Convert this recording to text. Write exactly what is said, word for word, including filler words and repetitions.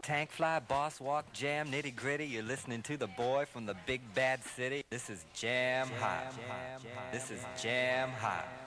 Tank Fly, Boss Walk, Jam, Nitty Gritty. You're listening to the boy from the big bad city. This is Jam Hot. This is Jam Hot.